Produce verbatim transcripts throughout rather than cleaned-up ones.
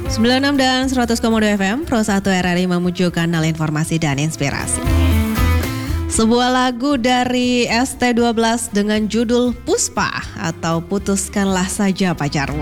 sembilan puluh enam dan seratus koma dua F M, Pro satu R R I memuju kanal informasi dan inspirasi. Sebuah lagu dari S T dua belas dengan judul Puspa atau Putuskanlah Saja Pacarmu.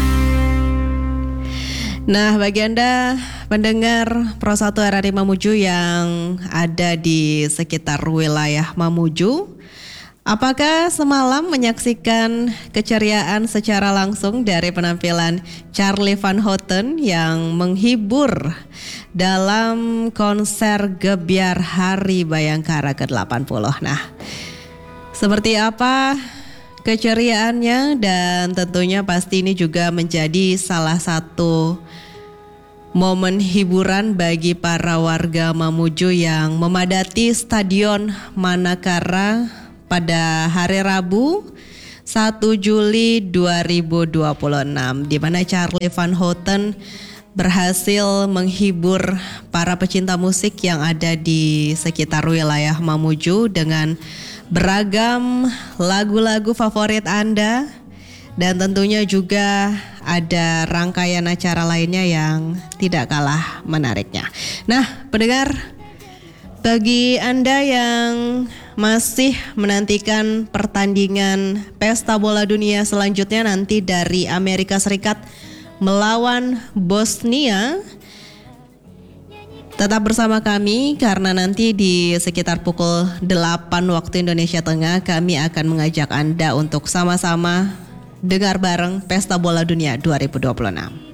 Nah, bagi Anda pendengar Pro satu R R I Mamuju yang ada di sekitar wilayah Mamuju, apakah semalam menyaksikan keceriaan secara langsung dari penampilan Charly Van Houten yang menghibur dalam konser Gebyar Hari Bayangkara ke delapan puluh? Nah, seperti apa keceriaannya, dan tentunya pasti ini juga menjadi salah satu momen hiburan bagi para warga Mamuju yang memadati Stadion Manakara pada hari Rabu satu Juli dua ribu dua puluh enam, di mana Charly Van Houten berhasil menghibur para pecinta musik yang ada di sekitar wilayah Mamuju dengan beragam lagu-lagu favorit Anda, dan tentunya juga ada rangkaian acara lainnya yang tidak kalah menariknya. Nah, pendengar, bagi Anda yang masih menantikan pertandingan Pesta Bola Dunia selanjutnya nanti dari Amerika Serikat melawan Bosnia, tetap bersama kami karena nanti di sekitar pukul delapan waktu Indonesia Tengah kami akan mengajak Anda untuk sama-sama dengar bareng Pesta Bola Dunia dua ribu dua puluh enam.